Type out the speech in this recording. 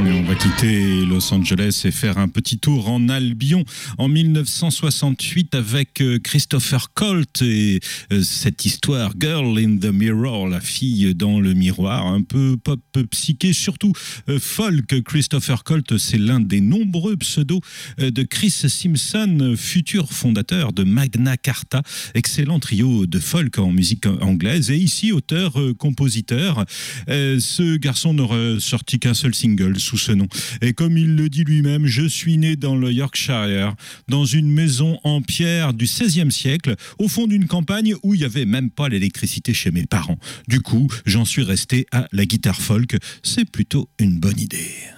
On va quitter Los Angeles et faire un petit tour en Albion en 1968 avec Christopher Colt et cette histoire Girl in the Mirror, la fille dans le miroir, un peu pop psyché, surtout folk. Christopher Colt, c'est l'un des nombreux pseudos de Chris Simpson, futur fondateur de Magna Carta, excellent trio de folk en musique anglaise et ici auteur-compositeur. Ce garçon n'aura sorti qu'un seul single sous ce nom. Et comme il le dit lui-même, je suis né dans le Yorkshire, dans une maison en pierre du XVIe siècle, au fond d'une campagne où il n'y avait même pas l'électricité chez mes parents. Du coup, j'en suis resté à la guitare folk. C'est plutôt une bonne idée.